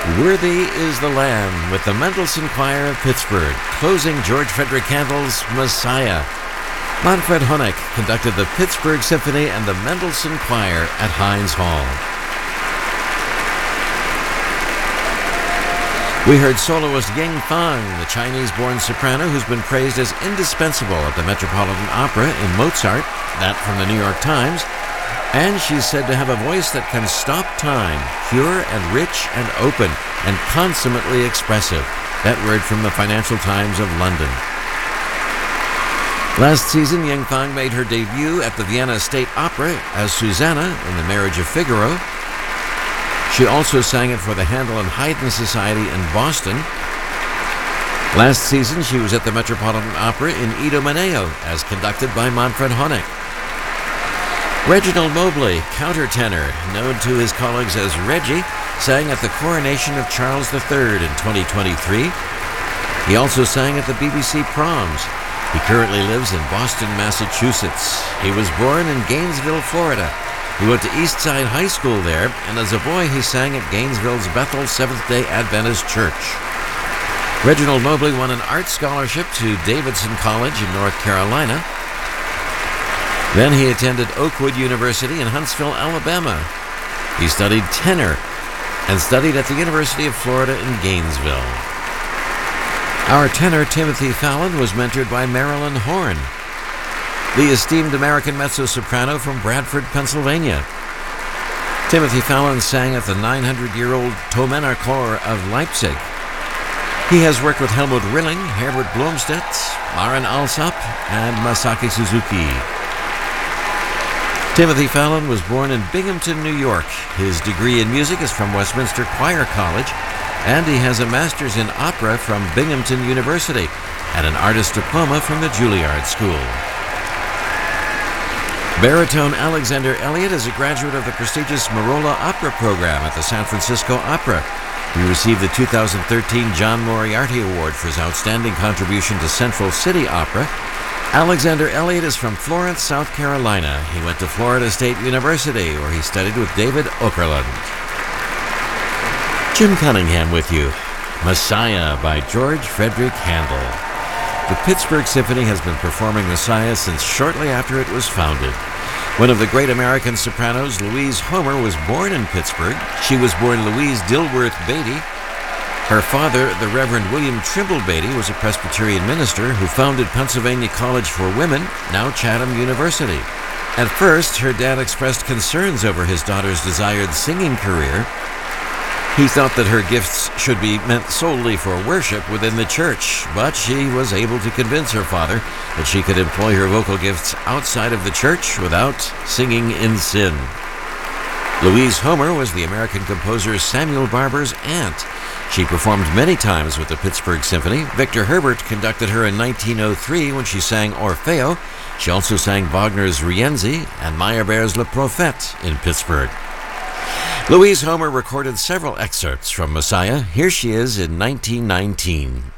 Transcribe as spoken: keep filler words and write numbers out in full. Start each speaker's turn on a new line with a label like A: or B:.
A: Worthy is the Lamb with the Mendelssohn Choir of Pittsburgh, closing George Frederick Handel's Messiah. Manfred Honeck conducted the Pittsburgh Symphony and the Mendelssohn Choir at Heinz Hall. We heard soloist Ying Fang, the Chinese-born soprano who's been praised as indispensable at the Metropolitan Opera in Mozart, that from the New York Times. And she's said to have a voice that can stop time, pure and rich and open, and consummately expressive. That word from the Financial Times of London. Last season, Ying Fang made her debut at the Vienna State Opera as Susanna in The Marriage of Figaro. She also sang it for the Handel and Haydn Society in Boston. Last season, she was at the Metropolitan Opera in Idomeneo, as conducted by Manfred Honeck. Reginald Mobley, countertenor, known to his colleagues as Reggie, sang at the coronation of Charles the Third in twenty twenty-three. He also sang at the B B C Proms. He currently lives in Boston, Massachusetts. He was born in Gainesville, Florida. He went to Eastside High School there, and as a boy he sang at Gainesville's Bethel Seventh-day Adventist Church. Reginald Mobley won an art scholarship to Davidson College in North Carolina. Then he attended Oakwood University in Huntsville, Alabama. He studied tenor and studied at the University of Florida in Gainesville. Our tenor Timothy Fallon was mentored by Marilyn Horne, the esteemed American mezzo-soprano from Bradford, Pennsylvania. Timothy Fallon sang at the nine hundred year old Thomener Chor of Leipzig. He has worked with Helmut Rilling, Herbert Blomstedt, Maren Alsop, and Masaki Suzuki. Timothy Fallon was born in Binghamton, New York. His degree in music is from Westminster Choir College, and he has a master's in opera from Binghamton University and an artist diploma from the Juilliard School. Baritone Alexander Elliott is a graduate of the prestigious Merola Opera program at the San Francisco Opera. He received the two thousand thirteen John Moriarty Award for his outstanding contribution to Central City Opera. Alexander Elliott is from Florence, South Carolina. He went to Florida State University, where he studied with David Okerlund. Jim Cunningham with you. Messiah by George Frederick Handel. The Pittsburgh Symphony has been performing Messiah since shortly after it was founded. One of the great American sopranos, Louise Homer, was born in Pittsburgh. She was born Louise Dilworth Beatty. Her father, the Reverend William Trimble Beatty, was a Presbyterian minister who founded Pennsylvania College for Women, now Chatham University. At first, her dad expressed concerns over his daughter's desired singing career. He thought that her gifts should be meant solely for worship within the church, but she was able to convince her father that she could employ her vocal gifts outside of the church without singing in sin. Louise Homer was the American composer Samuel Barber's aunt. She performed many times with the Pittsburgh Symphony. Victor Herbert conducted her in nineteen oh three when she sang Orfeo. She also sang Wagner's Rienzi and Meyerbeer's Le Prophète in Pittsburgh. Louise Homer recorded several excerpts from Messiah. Here she is in nineteen nineteen.